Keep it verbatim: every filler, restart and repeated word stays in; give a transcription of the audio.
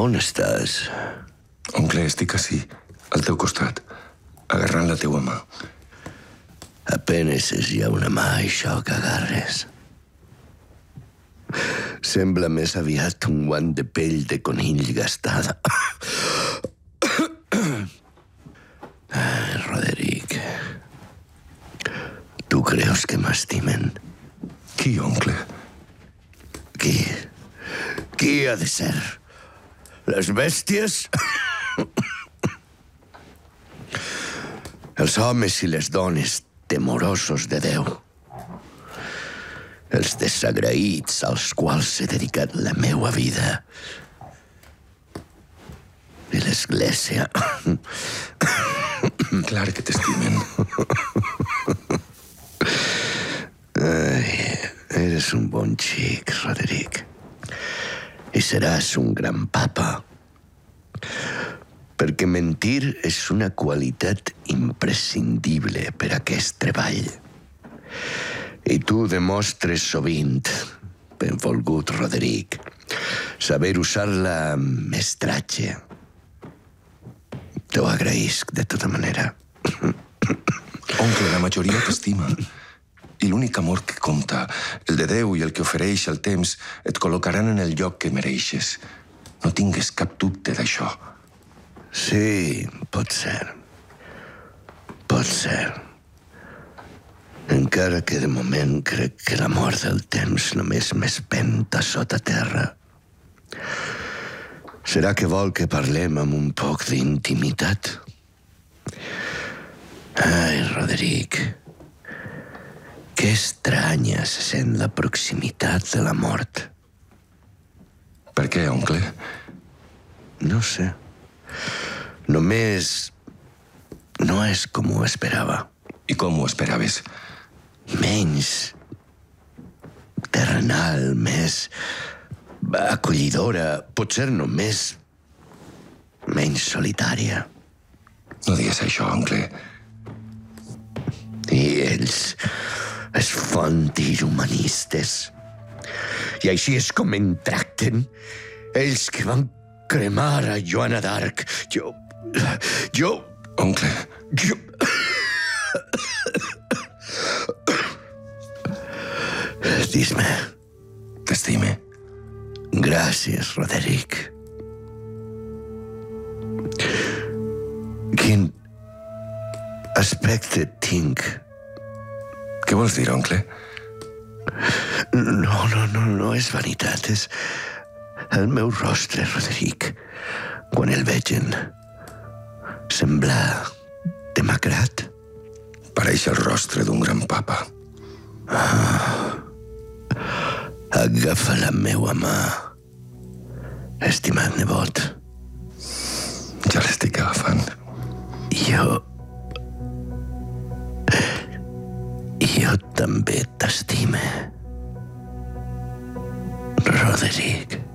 On estàs? Oncle, estic ací, al teu costat, agarrant la teua mà. Apenes és ja una mà, això que agarres. Sembla més aviat un guant de pell de conill gastada. Ah, Roderick, tu creus que m'estimen? Qui, oncle? Qui? Qui ha de ser? Les bèsties? Els homes i les dones temorosos de Déu. Els desagraïts als quals he dedicat la meua vida. I l'Església. Clar que t'estimen. Ai, eres un bon xic, Roderick. I seràs un gran papa. Perquè mentir és una qualitat imprescindible per a aquest treball. I tu demostres sovint, benvolgut Roderick, saber usar-la amb mestratge. T'ho agraïsc de tota manera. Oncle, la majoria t'estima. I l'únic amor que compta, el de Déu i el que ofereix el temps, et col·locaran en el lloc que mereixes. No tingues cap dubte d'això. Sí, pot ser. Pot ser. Encara que de moment crec que la mort del temps només m'espenta sota terra. Serà que vol que parlem amb un poc d'intimitat? Ai, Roderick, que estranya se sent la proximitat de la mort. Per què, oncle? No sé. Només no és com ho esperava. I com ho esperaves? Menys terrenal, més acollidora, potser només menys solitària. No digues això, oncle. I ells es fan dir humanistes. I així és com em tracten. Ells que van cremar a Joana d'Arc. Jo... Jo... Oncle... Jo... Dis-me. T'estime. Gràcies, Roderick. Quin aspecte tinc? Què vols dir, oncle? No, no, no, no és vanitat, és el meu rostre, Roderick. Quan el vegen, sembla demacrat. Pareix el rostre d'un gran papa. Ah. Agafa la meua mà, estimat nebot. Ja l'estic agafant. Jo... Jo també t'estime, Roderick.